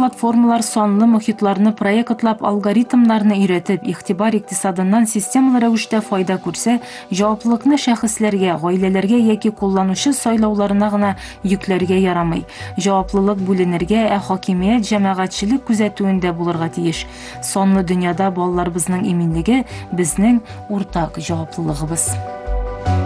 платформалар сонлы мөхитларны проектлап, алгоритмнарны өйрәтеп, игътибар икътисадыннан системалы рәвештә файда күрсә, җаваплылыкны шәхесләргә, гаиләләргә яки кулланучы сайлауларына гына йөкләргә ярамый. Җаваплылык бүленергә, хакимият җәмәгатьчелек күзәтүендә булырга тиеш. Сонлы дөньяда балаларыбызның иминлеге безнең уртак җаваплылыгыбыз.